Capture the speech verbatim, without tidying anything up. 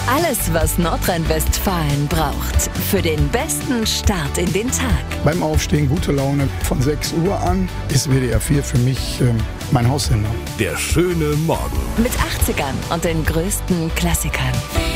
Alles, was Nordrhein-Westfalen braucht für den besten Start in den Tag. Beim Aufstehen gute Laune. Von sechs Uhr an ist W D R vier für mich äh, mein Haussender. Der schöne Morgen. Mit achtzigern und den größten Klassikern.